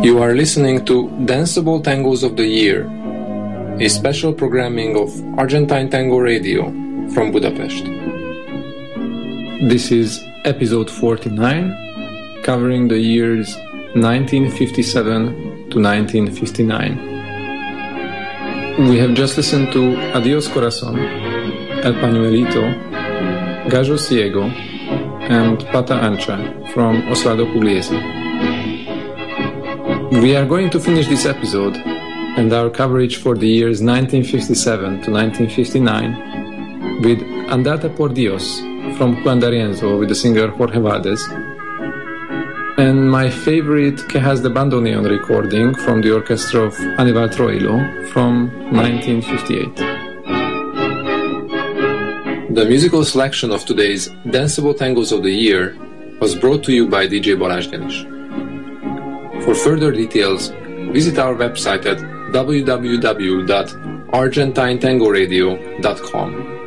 You are listening to Danceable Tangos of the Year, a special programming of Argentine Tango Radio from Budapest. This is episode 49, covering the years 1957 to 1959. We have just listened to Adios Corazón, El Pañuelito, Gallo Ciego, and Pata Ancha from Osvaldo Pugliese. We are going to finish this episode and our coverage for the years 1957 to 1959 with Andate por Dios from Juan D'Arienzo with the singer Jorge Valdez, and my favorite Que Has de Bandoneon recording from the orchestra of Aníbal Troilo from 1958. The musical selection of today's Danceable Tangos of the Year was brought to you by DJ Balázs Denis. For further details, visit our website at www.argentinetangoradio.com.